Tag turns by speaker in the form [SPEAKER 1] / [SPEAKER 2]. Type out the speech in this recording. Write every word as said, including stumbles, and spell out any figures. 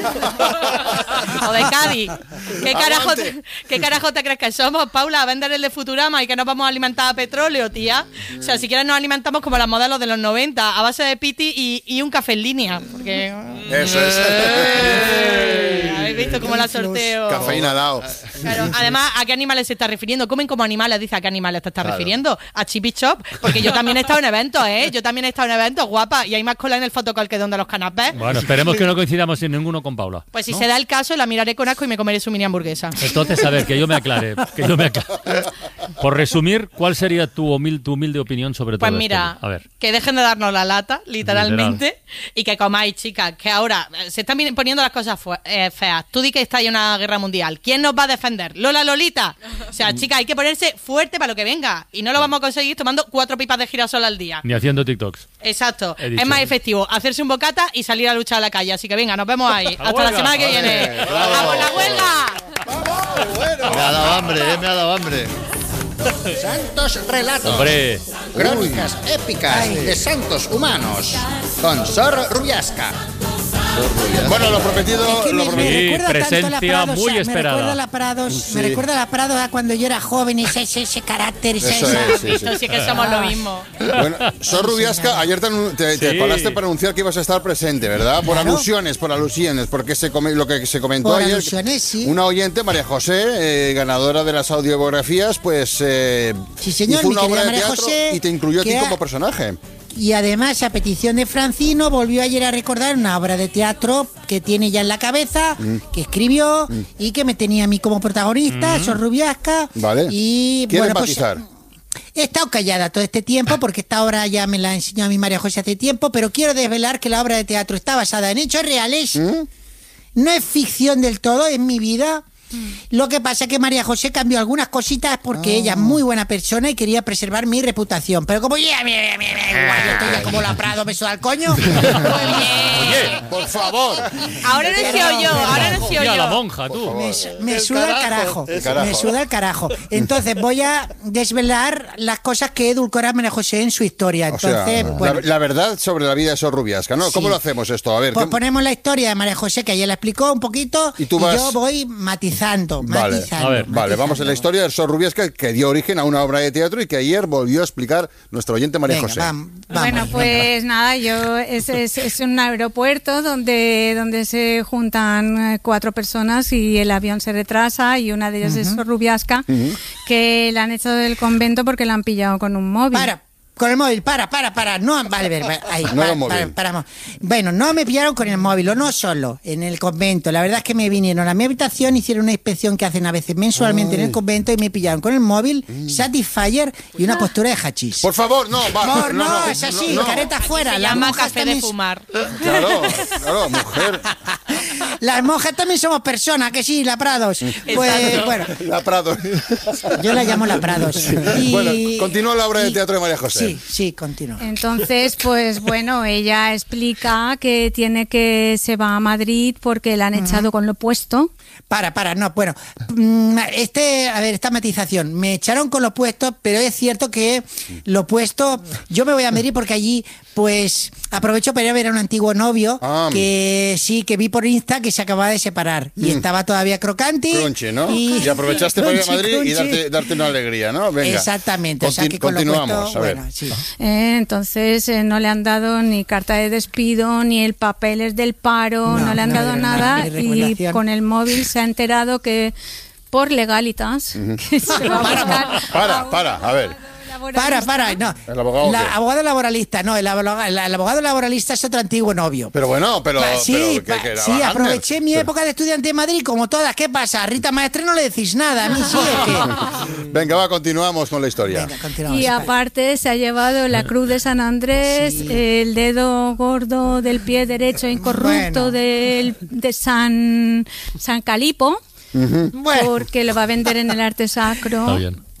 [SPEAKER 1] O de Cádiz. ¿Qué carajo, te, ¿Qué carajo te crees que somos, Paula? A vender el de Futurama y que nos vamos a alimentar a petróleo, tía. O sea, si quieres nos alimentamos como las modelos de los noventa, a base de piti y, y un café en línea. Porque...
[SPEAKER 2] Eso es.
[SPEAKER 1] ¡Eh! ¿Habéis visto cómo la sorteo?
[SPEAKER 2] Cafeína dao.
[SPEAKER 1] Claro, además, ¿a qué animales se está refiriendo? ¿Comen como animales? Dice, ¿a qué animales te estás claro. refiriendo? A Chip y Chop. Porque yo también he estado en eventos, ¿eh? Yo también he estado en eventos, guapa. Y hay más cola en el fotocall que donde los canapés.
[SPEAKER 3] Bueno, esperemos que no coincidamos en ninguno con Paula.
[SPEAKER 1] Pues si
[SPEAKER 3] ¿no?
[SPEAKER 1] se da el caso, la miraré con asco y me comeré su mini hamburguesa.
[SPEAKER 3] Entonces, a ver, que yo me aclare. Que yo me aclare. Por resumir, ¿cuál sería tu humilde, tu humilde opinión sobre todo
[SPEAKER 1] Pues mira,
[SPEAKER 3] esto? A ver.
[SPEAKER 1] Que dejen de darnos la lata, literalmente, Literal. y que comáis, chicas, que ahora se están poniendo las cosas eh, feas. Tú di que está en una guerra mundial. ¿Quién nos va a defender? ¿Lola Lolita? O sea, chicas, hay que ponerse fuerte para lo que venga. Y no lo vamos a conseguir tomando cuatro pipas de girasol al día.
[SPEAKER 3] Ni haciendo TikToks.
[SPEAKER 1] Exacto. Es más efectivo hacerse un bocata y salir a luchar a la calle. Así que venga, nos vemos ahí. Hasta huelga. La semana que vale. viene. ¡Vamos la huelga!
[SPEAKER 2] ¡Vamos! Bueno.
[SPEAKER 4] Me ha dado hambre, eh, me ha dado hambre.
[SPEAKER 5] Santos Relatos.
[SPEAKER 3] Hombre.
[SPEAKER 5] Crónicas Uy. épicas Ay. de santos humanos. Con Sor Rubiasca.
[SPEAKER 2] Bueno, lo prometido,
[SPEAKER 6] es que
[SPEAKER 2] lo
[SPEAKER 6] me,
[SPEAKER 2] prometido.
[SPEAKER 6] Me
[SPEAKER 3] sí, presencia
[SPEAKER 6] Prados,
[SPEAKER 3] muy
[SPEAKER 6] me
[SPEAKER 3] esperada.
[SPEAKER 6] Recuerda a la Prados,
[SPEAKER 2] sí.
[SPEAKER 6] Me recuerda a la Prados a cuando yo era joven y ese, ese, ese carácter. Ese,
[SPEAKER 2] Eso
[SPEAKER 6] esa,
[SPEAKER 2] es, sí,
[SPEAKER 1] Esto sí. sí que somos lo mismo.
[SPEAKER 2] Bueno, Sor Rubiasca, ayer te, te, te sí. paraste para anunciar que ibas a estar presente, ¿verdad? Por claro. alusiones, por alusiones, porque se come, lo que se comentó
[SPEAKER 6] por
[SPEAKER 2] ayer.
[SPEAKER 6] Alusiones, sí.
[SPEAKER 2] Una oyente, María José, eh, ganadora de las audiobiografías, pues eh,
[SPEAKER 6] sí, señor,
[SPEAKER 2] hizo una
[SPEAKER 6] mi
[SPEAKER 2] obra de
[SPEAKER 6] María
[SPEAKER 2] teatro
[SPEAKER 6] José,
[SPEAKER 2] y te incluyó a ti
[SPEAKER 6] ha...
[SPEAKER 2] como personaje.
[SPEAKER 6] Y además, a petición de Francino, volvió ayer a recordar una obra de teatro que tiene ya en la cabeza, mm. que escribió mm. y que me tenía a mí como protagonista, mm. Sor Rubiasca.
[SPEAKER 2] Vale.
[SPEAKER 6] Y
[SPEAKER 2] ¿Quiere
[SPEAKER 6] bueno,
[SPEAKER 2] empatizar?
[SPEAKER 6] Pues, he estado callada todo este tiempo porque esta obra ya me la enseñó a mi María José hace tiempo, pero quiero desvelar que la obra de teatro está basada en hechos reales, ¿Mm? no es ficción del todo, es mi vida. Lo que pasa es que María José cambió algunas cositas porque oh. ella es muy buena persona y quería preservar mi reputación. Pero como ya, mira, mira, mira, yo estoy ya como la Prado, me suda el coño. Pues bien.
[SPEAKER 2] Oye, por favor.
[SPEAKER 1] Ahora no he sido yo, ahora no he sido yo.
[SPEAKER 3] la monja, tú.
[SPEAKER 6] Me, me el suda carajo, el carajo, me suda el carajo. Entonces voy a desvelar las cosas que edulcora María José en su historia. Entonces,
[SPEAKER 2] o sea,
[SPEAKER 6] bueno,
[SPEAKER 2] la, la verdad sobre la vida de Sor Rubiasca, ¿no? Sí. ¿Cómo lo hacemos esto? A ver.
[SPEAKER 6] Pues
[SPEAKER 2] ¿qué?
[SPEAKER 6] ponemos la historia de María José, que ayer la explicó un poquito, y, tú y vas... yo voy matizando. Vale, matizando,
[SPEAKER 2] a ver,
[SPEAKER 6] matizando.
[SPEAKER 2] vale, vamos a la historia de Sor Rubiasca, que dio origen a una obra de teatro y que ayer volvió a explicar nuestro oyente María
[SPEAKER 6] Venga,
[SPEAKER 2] José.
[SPEAKER 6] Vamos, vamos,
[SPEAKER 7] bueno, pues
[SPEAKER 6] venga.
[SPEAKER 7] nada, yo es, es, es un aeropuerto donde, donde se juntan cuatro personas y el avión se retrasa y una de ellas uh-huh. es Sor Rubiasca, uh-huh. que la han echado del convento porque la han pillado con un móvil.
[SPEAKER 6] Para. Con el móvil, para, para, para, no, vale, vale, ahí,
[SPEAKER 2] no
[SPEAKER 6] para, para, para, bueno, no me pillaron con el móvil, o no solo, en el convento, la verdad es que me vinieron a mi habitación, hicieron una inspección que hacen a veces mensualmente Ay. en el convento y me pillaron con el móvil, mm. Satisfyer y una postura de hachís.
[SPEAKER 2] Por favor, no, va,
[SPEAKER 6] no,
[SPEAKER 2] no,
[SPEAKER 6] no,
[SPEAKER 2] no,
[SPEAKER 6] es así,
[SPEAKER 2] no, no.
[SPEAKER 6] careta afuera.
[SPEAKER 1] Se
[SPEAKER 6] las
[SPEAKER 1] llama
[SPEAKER 6] monjas
[SPEAKER 1] café
[SPEAKER 6] también...
[SPEAKER 1] de fumar.
[SPEAKER 2] Claro, claro, mujer.
[SPEAKER 6] Las monjas también somos personas, que sí, la Prados. Pues, bueno.
[SPEAKER 2] La Prados.
[SPEAKER 6] Yo la llamo la Prados. Y...
[SPEAKER 2] Bueno, continúa la obra
[SPEAKER 6] y...
[SPEAKER 2] de teatro de María José.
[SPEAKER 6] Sí, sí, continúa.
[SPEAKER 7] Entonces, pues bueno, ella explica que tiene que se va a Madrid porque la han uh-huh. echado con lo puesto.
[SPEAKER 6] Para, para, no, bueno, este, a ver, esta matización, me echaron con lo puesto, pero es cierto que lo puesto, yo me voy a Madrid porque allí, pues, aprovecho para ir a ver a un antiguo novio, ah. que sí, que vi por Insta que se acababa de separar, y mm. estaba todavía crocante.
[SPEAKER 2] Crunchy, ¿no? Y, y aprovechaste crunchy, para ir a Madrid crunchy. y darte, darte una alegría, ¿no? Venga.
[SPEAKER 6] Exactamente, Contin- o sea que con
[SPEAKER 2] continuamos,
[SPEAKER 6] lo puesto,
[SPEAKER 2] a ver.
[SPEAKER 6] Bueno, sí.
[SPEAKER 7] Eh, entonces, eh, no le han dado ni carta de despido, ni el papeles del paro, no, no le han no, dado no, nada, y con el móvil se ha enterado que por legalitas uh-huh. que se va a buscar
[SPEAKER 2] para,
[SPEAKER 7] a
[SPEAKER 2] para, a ver
[SPEAKER 6] para, para, no.
[SPEAKER 2] ¿El abogado
[SPEAKER 6] la,
[SPEAKER 2] qué?
[SPEAKER 6] abogado laboralista, no, el abogado, el, el abogado laboralista es otro antiguo novio.
[SPEAKER 2] Pero bueno, pero...
[SPEAKER 6] Pa, sí,
[SPEAKER 2] pero,
[SPEAKER 6] pa,
[SPEAKER 2] que, que
[SPEAKER 6] sí aproveché
[SPEAKER 2] antes.
[SPEAKER 6] mi época de estudiante en Madrid, como todas. ¿Qué pasa? A Rita Maestre no le decís nada, a mí sí o qué.
[SPEAKER 2] Venga, va, continuamos con la historia.
[SPEAKER 6] Venga, continuamos.
[SPEAKER 7] Y aparte se ha llevado la cruz de San Andrés, sí. el dedo gordo del pie derecho incorrupto bueno. del, de San, San Calipo. Uh-huh. Bueno. Porque lo va a vender en el arte sacro.
[SPEAKER 3] Está bien.